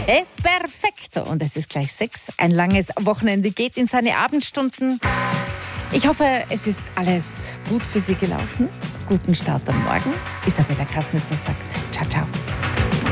Es perfecto. Und es ist gleich 6. Ein langes Wochenende geht in seine Abendstunden. Ich hoffe, es ist alles gut für Sie gelaufen. Guten Start am Morgen. Isabella Krasnitzer sagt ciao, ciao.